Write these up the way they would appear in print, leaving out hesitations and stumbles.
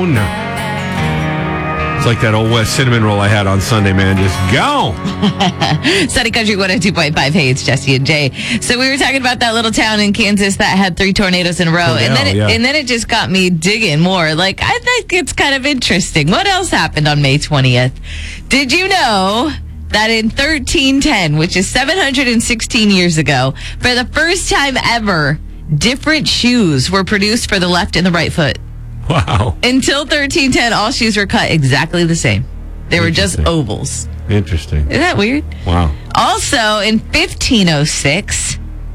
It's like that Old West cinnamon roll I had on Sunday, man. Just go. Sunny Country 102.5. Hey, it's Jesse and Jay. So we were talking about that little town in Kansas that had 3 tornadoes in a row. And then it just got me digging more. Like, I think it's kind of interesting. What else happened on May 20th? Did you know that in 1310, which is 716 years ago, for the first time ever, different shoes were produced for the left and the right foot? Wow. Until 1310, all shoes were cut exactly the same. They were just ovals. Interesting. Isn't that weird? Wow. Also, in 1506,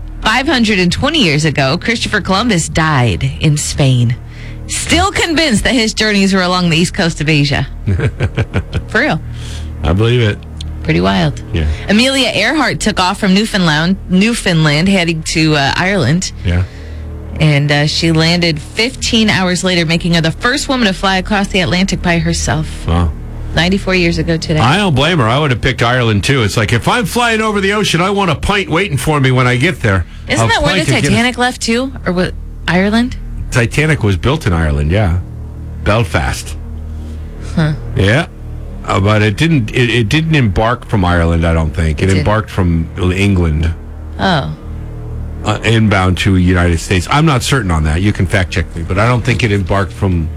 520 years ago, Christopher Columbus died in Spain. Still convinced that his journeys were along the east coast of Asia. For real. I believe it. Pretty wild. Yeah. Amelia Earhart took off from Newfoundland heading to Ireland. Yeah. And she landed 15 hours later, making her the first woman to fly across the Atlantic by herself. Wow. 94 years ago today. I don't blame her. I would have picked Ireland, too. It's like, if I'm flying over the ocean, I want a pint waiting for me when I get there. Isn't that where the Titanic left, too? Or what? Ireland? Titanic was built in Ireland, yeah. Belfast. Huh. Yeah. But it didn't embark from Ireland, I don't think. It embarked from England. Oh. Inbound to the United States. I'm not certain on that. You can fact check me, but I don't think it embarked from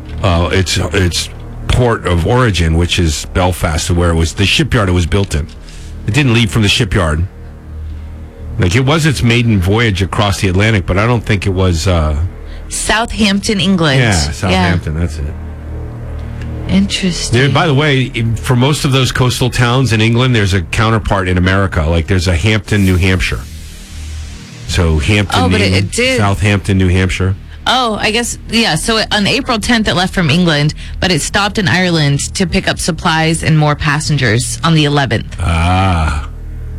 its port of origin, which is Belfast, where it was the shipyard it was built in. It didn't leave from the shipyard. Like, it was its maiden voyage across the Atlantic, but I don't think it was Southampton, England. Yeah, Southampton. Yeah. That's it. Interesting. By the way, for most of those coastal towns in England, there's a counterpart in America. Like, there's a Hampton, New Hampshire. So Hampton, it did. Southampton, New Hampshire. Oh, I guess, yeah. So on April 10th, it left from England, but it stopped in Ireland to pick up supplies and more passengers on the 11th. Ah.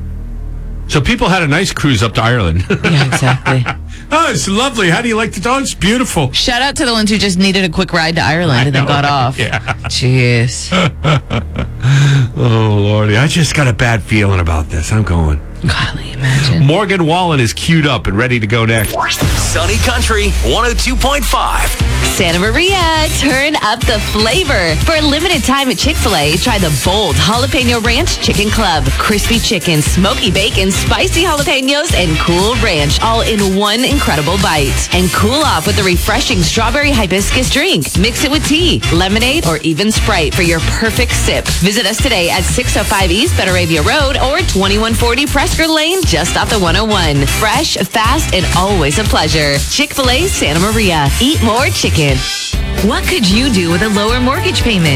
So people had a nice cruise up to Ireland. Yeah, exactly. Oh, it's lovely. How do you like the dog? It's beautiful. Shout out to the ones who just needed a quick ride to Ireland and then got off. Yeah. Jeez. Oh, Lordy. I just got a bad feeling about this. I'm going. Golly, imagine. Morgan Wallen is queued up and ready to go next. Sunny Country 102.5. Santa Maria, turn up the flavor. For a limited time at Chick-fil-A, try the bold Jalapeno Ranch Chicken Club. Crispy chicken, smoky bacon, spicy jalapenos, and cool ranch, all in one incredible bite. And cool off with a refreshing strawberry hibiscus drink. Mix it with tea, lemonade, or even Sprite for your perfect sip. Visit us today at 605 East Betaravia Road or 2140 Presker Lane, just off the 101. Fresh, fast, and always a pleasure. Chick-fil-A Santa Maria. Eat more chicken. What could you do with a lower mortgage payment?